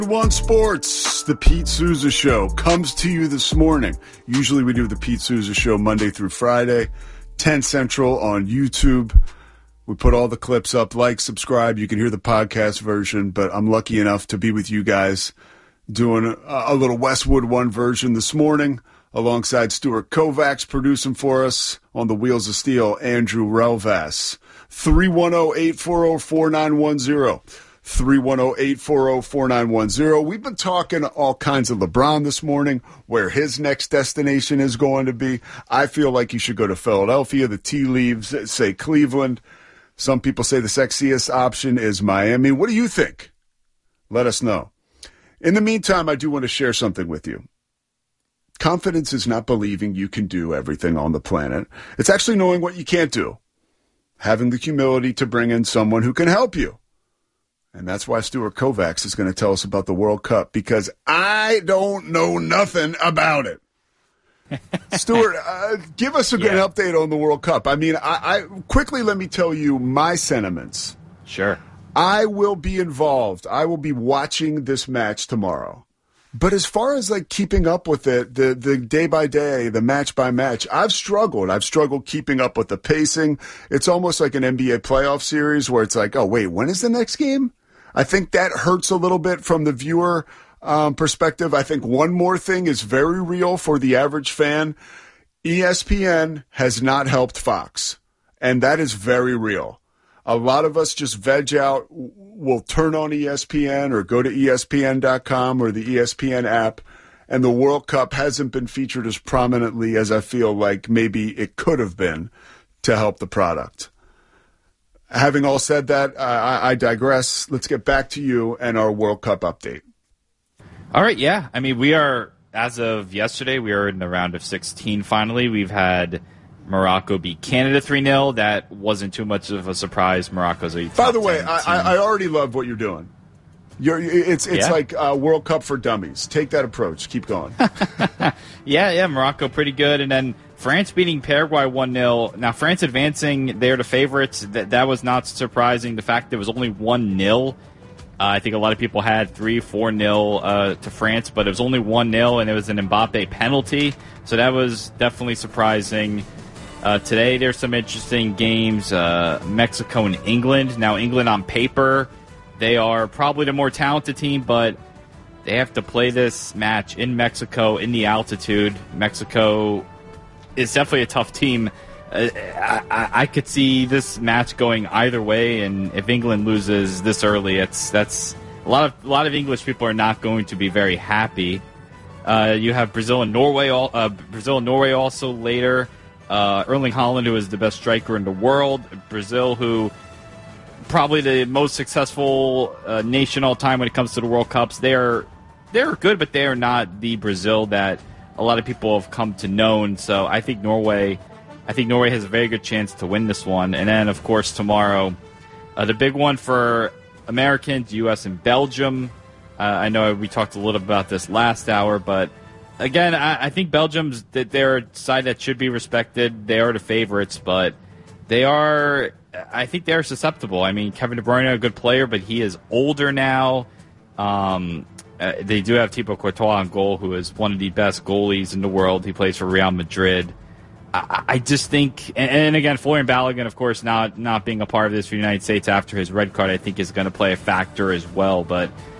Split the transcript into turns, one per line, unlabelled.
One Sports, the Pete Souza Show, comes to you this morning. Usually we do the Pete Souza Show Monday through Friday, 10 Central on YouTube. We put all the clips up. Like, subscribe. You can hear the podcast version, but I'm lucky enough to be with you guys doing a little Westwood One version this morning alongside Stuart Kovacs producing for us. On the Wheels of Steel, Andrew Relvas. 310-840-4910. 310-840-4910. We've been talking all kinds of LeBron this morning, where his next destination is going to be. I feel like he should go to Philadelphia. The tea leaves say Cleveland. Some people say the sexiest option is Miami. What do you think? Let us know. In the meantime, I do want to share something with you. Confidence is not believing you can do everything on the planet. It's actually knowing what you can't do. Having the humility to bring in someone who can help you. And that's why Stuart Kovacs is going to tell us about the World Cup, because I don't know nothing about it. Stuart, give us a good update on the World Cup. I mean, I quickly let me tell you my sentiments.
Sure.
I will be involved. I will be watching this match tomorrow. But as far as like keeping up with it, the day by day, the match by match, I've struggled. I've struggled keeping up with the pacing. It's almost like an NBA playoff series where it's like, oh, wait, when is the next game? I think that hurts a little bit from the viewer perspective. I think one more thing is very real for the average fan. ESPN has not helped Fox, and that is very real. A lot of us just veg out. We'll turn on ESPN or go to ESPN.com or the ESPN app, and the World Cup hasn't been featured as prominently as I feel like maybe it could have been to help the product. Having all said that, I digress. Let's get back to you and our World Cup update.
All right, yeah. I mean, we are, as of yesterday, we are in the round of 16 finally. We've had Morocco beat Canada 3-0. That wasn't too much of a surprise. Morocco's a top
By the way,
10
I already love what you're doing. It's like World Cup for dummies. Take that approach. Keep going.
Yeah, Morocco pretty good. And then France beating Paraguay 1-0. Now, France advancing, they're the favorites. That was not surprising. The fact there was only 1-0. I think a lot of people had 3-4-0 to France, but it was only 1-0, and it was an Mbappe penalty. So that was definitely surprising. Today, there's some interesting games. Mexico and England. Now, England on paper, they are probably the more talented team, but they have to play this match in Mexico, in the altitude. Mexico is definitely a tough team. I could see this match going either way, and if England loses this early, that's a lot of English people are not going to be very happy. You have Brazil and Norway. Brazil and Norway also later. Erling Haaland, who is the best striker in the world. Brazil, who probably the most successful nation all time when it comes to the World Cups. They're good, but they are not the Brazil that a lot of people have come to know. So I think Norway has a very good chance to win this one. And then, of course, tomorrow, the big one for Americans, U.S. and Belgium. I know we talked a little about this last hour, but again, I think Belgium's they're a side that should be respected. They are the favorites, but I think they're susceptible. I mean, Kevin De Bruyne, a good player, but he is older now. They do have Thibaut Courtois on goal, who is one of the best goalies in the world. He plays for Real Madrid. I just think, and again, Florian Balogun, of course, not being a part of this for the United States after his red card, I think is going to play a factor as well. But